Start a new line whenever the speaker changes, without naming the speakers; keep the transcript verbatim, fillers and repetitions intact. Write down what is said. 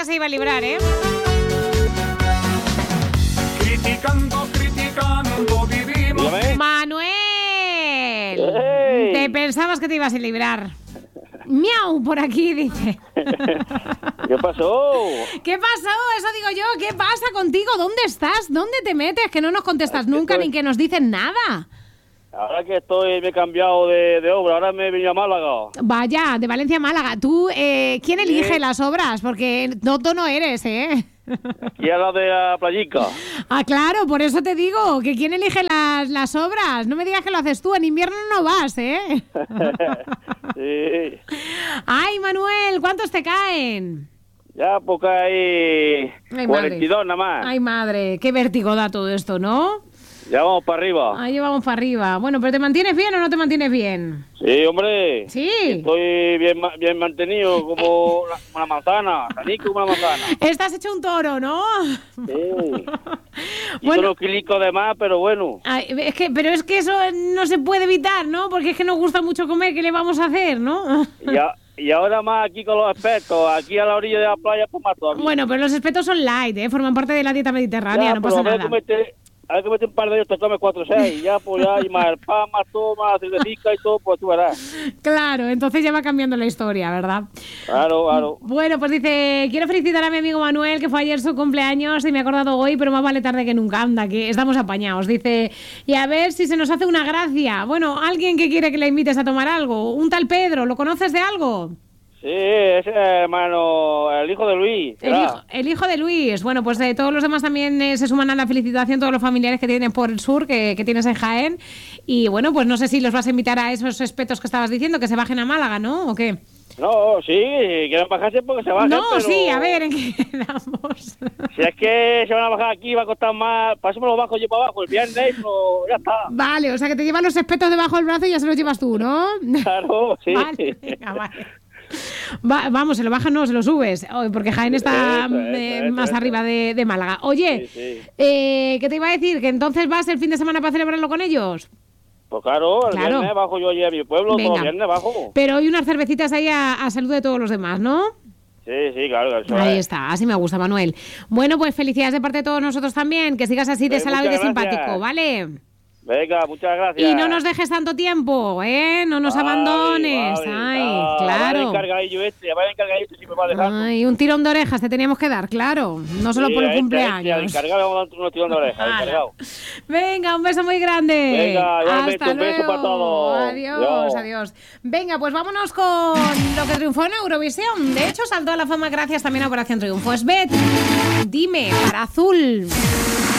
se iba a librar, ¿eh?
Criticando, criticando, vivimos.
Dígame.
Manuel,
¡Ey!
te pensabas que te ibas a librar. Miau, por aquí, dice.
¿Qué pasó?
¿Qué pasó? Eso digo yo. ¿Qué pasa contigo? ¿Dónde estás? ¿Dónde te metes? Que no nos contestas nunca
estoy-
ni que nos dicen nada.
Ahora que estoy, me he cambiado de, de obra, ahora me he venido a Málaga.
Vaya, de Valencia a Málaga. ¿Tú, eh, quién elige
Sí.
las obras? Porque no, tú no eres, ¿eh?
Aquí a la de la playica.
Ah, claro, por eso te digo, que quién elige las, las obras. No me digas que lo haces tú, en invierno no vas, ¿eh?
Sí.
Ay, Manuel, ¿cuántos te caen?
Ya, porque hay
Ay,
cuarenta y dos
madre.
nada más.
Ay, madre, qué vértigo da todo esto, ¿no?
Ya vamos para arriba.
Ahí vamos para arriba. Bueno, ¿pero te mantienes bien o no te mantienes bien?
Sí, hombre.
Sí.
Estoy bien, ma- bien mantenido como una, una manzana. Tanico como una manzana.
Estás hecho un toro, ¿no?
Sí. Y
Bueno.
con los kilicos de más, pero bueno.
Ay, es que, pero es que eso no se puede evitar, ¿no? Porque es que nos gusta mucho comer, ¿qué le vamos a hacer, no?
Y, a- y ahora más aquí con los espetos. Aquí a la orilla de la playa, pues más todavía.
Bueno, pero los espetos son light, ¿eh? Forman parte de la dieta mediterránea,
Ya,
no
pero
pasa
a ver
nada.
que mete- a ver que mete un par de ellos, te comes cuatro o seis. Ya, pues ya, y más el pan, más todo, más cervecita y todo, pues tú verás.
Claro, entonces ya va cambiando la historia, ¿verdad?
Claro, claro.
Bueno, pues dice, quiero felicitar a mi amigo Manuel, que fue ayer su cumpleaños y me he acordado hoy, pero más vale tarde que nunca, anda, que estamos apañados. Dice, y a ver si se nos hace una gracia. Bueno, alguien que quiere que le invites a tomar algo. Un tal Pedro, ¿lo conoces de algo?
Sí, ese hermano, el hijo de Luis.
El
será.
hijo, el hijo de Luis. Bueno, pues de todos los demás también eh, se suman a la felicitación todos los familiares que tienen por el sur, que, que tienes en Jaén. Y bueno, pues no sé si los vas a invitar a esos espetos que estabas diciendo, que se bajen a Málaga, ¿no? ¿O qué?
No, sí, quieren bajarse porque se bajan.
No,
pero
sí, a ver, ¿en qué quedamos?
Si es que se van a bajar aquí, va a costar más. Para eso me lo bajo yo para abajo el viernes, pero ya está.
Vale, o sea que te llevas los espetos debajo del brazo y ya se los llevas tú, ¿no?
Claro, sí.
Vale, venga, vale. Va- vamos, se lo bajas, no, se lo subes, oh, porque Jaén está
Eso, eso,
eh,
eso,
más
eso.
arriba de, de Málaga. Oye,
Sí, sí.
eh, ¿qué te iba a decir? ¿Que entonces vas el fin de semana para celebrarlo con ellos?
Pues claro, el
Claro.
viernes bajo yo allí a mi pueblo,
Venga.
todo el viernes bajo.
Pero hoy unas cervecitas ahí a, a salud de todos los demás, ¿no?
Sí, sí, claro. Eso
Ahí
es.
está, así me gusta, Manuel. Bueno, pues felicidades de parte de todos nosotros también, que sigas así de
Eh,
salado y de
muchas gracias.
simpático, ¿vale?
Venga, muchas gracias.
Y no nos dejes tanto tiempo, ¿eh? No nos
Vale,
abandones.
vale.
Ay,
Ah,
claro.
Vaya encargadillo este, vaya encargadito si me va a dejar.
Ay, un tirón de orejas te teníamos que dar, claro. No solo
Sí,
por el
a este, a este, al
cumpleaños.
encargado le vamos a dar unos tirones de orejas, al
Hala.
encargado.
Venga, un beso muy grande.
Venga, igualmente,
Hasta
un beso
luego.
para todos.
Adiós,
Adiós.
adiós. Venga, pues vámonos con lo que triunfó en Eurovisión. De hecho, saltó a la fama gracias también a Operación Triunfo. Es Bet, dime, para Azul.